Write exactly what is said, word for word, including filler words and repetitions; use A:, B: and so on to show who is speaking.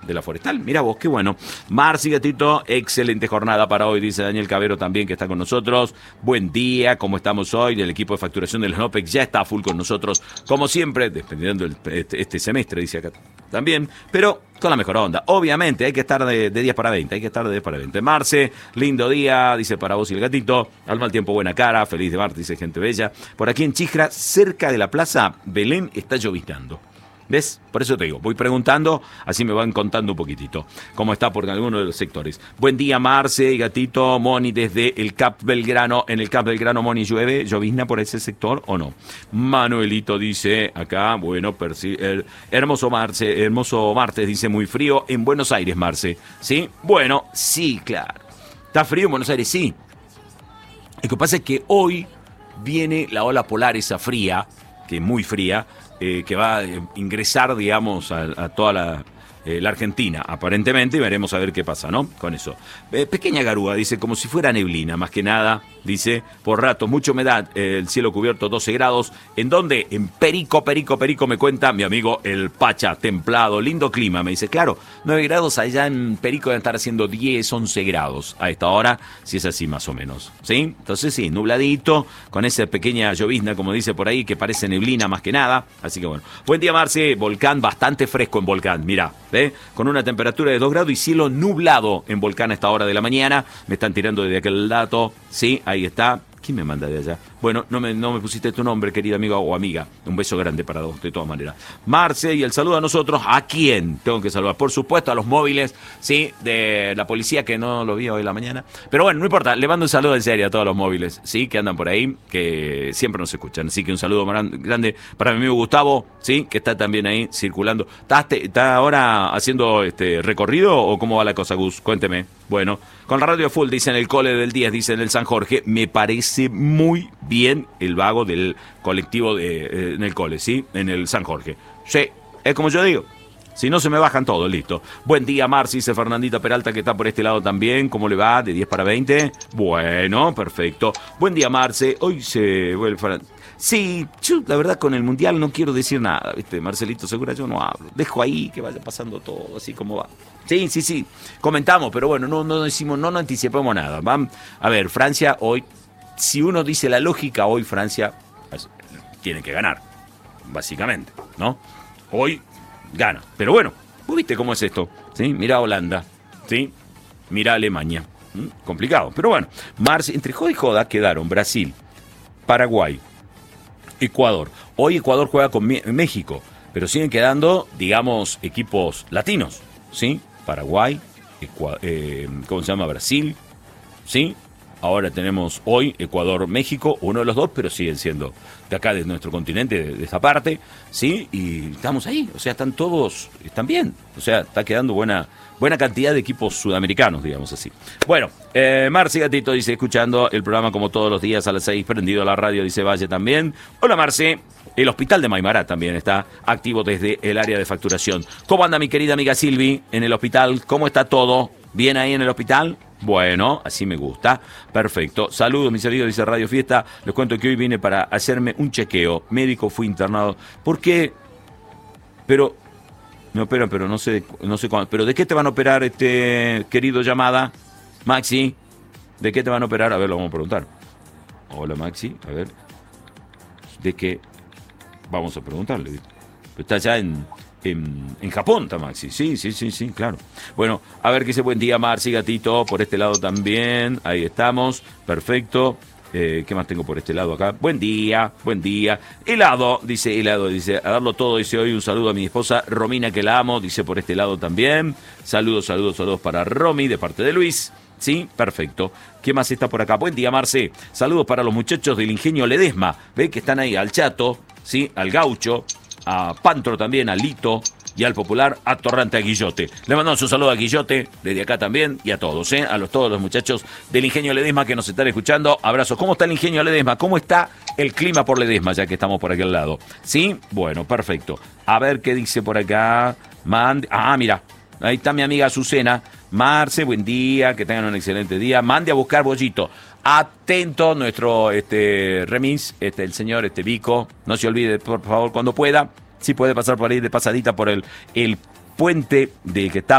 A: de la Forestal. Mira vos, qué bueno. Marci, gatito, excelente jornada para hoy, dice Daniel Cabero también, que está con nosotros. Buen día, ¿cómo estamos hoy? El equipo de facturación de los Nopex ya está a full con nosotros, como siempre, dependiendo del, este, este semestre, dice acá también, pero con la mejor onda. Obviamente, hay que estar de, de diez para veinte, hay que estar de diez para veinte. Marce, lindo día, dice para vos y el gatito. Al mal tiempo, buena cara, feliz de Marte, dice gente bella. Por aquí en Chijra, cerca de la plaza Belén, está lloviznando. ¿Ves? Por eso te digo, voy preguntando, así me van contando un poquitito cómo está por alguno de los sectores. Buen día, Marce y gatito. Moni desde el Cap Belgrano. En el Cap Belgrano, Moni, ¿llueve? ¿Llovizna por ese sector o no? Manuelito dice acá, bueno, perci- el hermoso Marce, hermoso martes, dice muy frío en Buenos Aires, Marce. ¿Sí? Bueno, sí, claro. ¿Está frío en Buenos Aires? Sí. Lo que pasa es que hoy viene la ola polar esa fría, que es muy fría, Eh, que va a ingresar, digamos, a, a toda la, eh, la Argentina, aparentemente, y veremos a ver qué pasa, ¿no? Con eso. Eh, pequeña garúa, dice, como si fuera neblina, más que nada, dice, por rato, mucha humedad, eh, el cielo cubierto, doce grados. ¿En dónde? En Perico, Perico, Perico, me cuenta mi amigo el Pacha, templado, lindo clima, me dice, claro, nueve grados allá en Perico deben estar haciendo diez, once grados a esta hora, si es así más o menos, ¿sí? Entonces sí, nubladito, con esa pequeña llovizna, como dice por ahí, que parece neblina más que nada, así que bueno. Buen día, Marce, Volcán, bastante fresco en Volcán, mirá, ¿ve? Con una temperatura de dos grados y cielo nublado en Volcán a esta hora de la mañana, me están tirando desde aquel dato, sí, ahí está. ¿Quién me manda de allá? Bueno, no me, no me pusiste tu nombre, querida amiga o amiga. Un beso grande para vos, de todas maneras. Marce, y el saludo a nosotros. ¿A quién tengo que saludar? Por supuesto, a los móviles, sí, de la policía, que no lo vi hoy en la mañana. Pero bueno, no importa, le mando un saludo en serio a todos los móviles, sí, que andan por ahí, que siempre nos escuchan. Así que un saludo grande para mi amigo Gustavo, sí, que está también ahí circulando. ¿Estás está ahora haciendo este recorrido o cómo va la cosa, Gus? Cuénteme. Bueno, con la radio full, dicen el cole del diez, dicen el San Jorge, me parece muy bien el vago del colectivo de, eh, en el cole, ¿sí? En el San Jorge. Sí, es como yo digo, si no se me bajan todos, listo. Buen día, Marci, dice Fernandita Peralta, que está por este lado también. ¿Cómo le va? ¿De diez para veinte? Bueno, perfecto. Buen día, Marce. Hoy se vuelve... Sí, yo la verdad con el Mundial no quiero decir nada, ¿viste? Marcelito Segura, yo no hablo. Dejo ahí que vaya pasando todo, así como va. Sí, sí, sí. Comentamos, pero bueno, no, no decimos, no nos anticipamos nada. Van, a ver, Francia hoy, si uno dice la lógica, hoy Francia pues, tiene que ganar, básicamente, ¿no? Hoy gana. Pero bueno, vos viste cómo es esto, ¿sí? Mira Holanda, ¿sí? Mira Alemania. ¿Mm? Complicado, pero bueno. Marce, entre joda y joda quedaron Brasil, Paraguay, Ecuador. Hoy Ecuador juega con México, pero siguen quedando, digamos, equipos latinos, ¿sí? Paraguay, Ecuador, eh, ¿cómo se llama? Brasil, ¿sí? Ahora tenemos hoy Ecuador, México, uno de los dos, pero siguen siendo de acá, de nuestro continente, de, de esta parte, ¿sí? Y estamos ahí, o sea, están todos, están bien, o sea, está quedando buena, buena cantidad de equipos sudamericanos, digamos así. Bueno, eh, Marce Gatito dice, escuchando el programa como todos los días a las seis, prendido a la radio, dice Valle también. Hola, Marce. El hospital de Maimará también está activo desde el área de facturación. ¿Cómo anda mi querida amiga Silvi en el hospital? ¿Cómo está todo? ¿Bien ahí en el hospital? Bueno, así me gusta. Perfecto. Saludos, mis amigos, dice Radio Fiesta. Les cuento que hoy vine para hacerme un chequeo. Médico, fui internado. ¿Por qué? Pero, me operan, pero no sé, no sé cuándo. ¿Pero de qué te van a operar, este querido llamada? Maxi, ¿de qué te van a operar? A ver, lo vamos a preguntar. Hola, Maxi, a ver. ¿De qué? Vamos a preguntarle. Está allá en... En, en Japón está Maxi, sí, sí, sí, sí, claro. Bueno, a ver qué dice buen día Marci, gatito, por este lado también, ahí estamos, perfecto. Eh, ¿Qué más tengo por este lado acá? Buen día, buen día. Helado, dice helado, dice, a darlo todo, dice hoy un saludo a mi esposa Romina, que la amo, dice por este lado también. Saludos, saludos, saludos para Romy, de parte de Luis. Sí, perfecto. ¿Qué más está por acá? Buen día, Marce. Saludos para los muchachos del Ingenio Ledesma. Ve que están ahí al Chato, sí, al Gaucho, a Pantro también, a Lito y al popular a Torrante, a Guillote. Le mandamos un saludo a Guillote desde acá también y a todos, ¿eh? A los, todos los muchachos del Ingenio Ledesma que nos están escuchando. Abrazos. ¿Cómo está el Ingenio Ledesma? ¿Cómo está el clima por Ledesma, ya que estamos por aquel lado? ¿Sí? Bueno, perfecto. A ver qué dice por acá. Mande... Ah, mira. Ahí está mi amiga Azucena. Marce, buen día, que tengan un excelente día. Mande a buscar bollito. Atento nuestro este remis, este el señor este Vico. No se olvide, por favor, cuando pueda. Si puede pasar por ahí de pasadita por el, el puente de que está